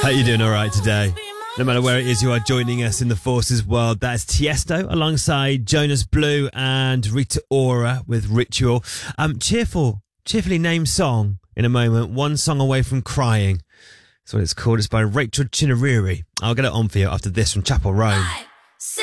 Hope you're doing all right today. No matter where it is you are joining us in the Forces world, that's Tiesto alongside Jonas Blue and Rita Ora with Ritual. Cheerfully named song in a moment. One song away from crying. That's what it's called. It's by Rachel Chinariri. I'll get it on for you after this from Chapel Roan.